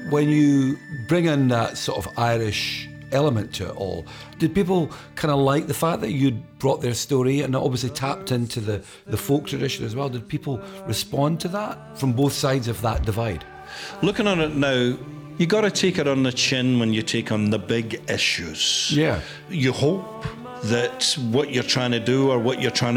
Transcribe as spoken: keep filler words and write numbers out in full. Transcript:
when you bring in that sort of Irish element to it all, did people kind of like the fact that you'd brought their story and obviously tapped into the, the folk tradition as well? Did people respond to that from both sides of that divide? Looking on it now, you got to take it on the chin when you take on the big issues. Yeah. You hope that what you're trying to do or what you're trying to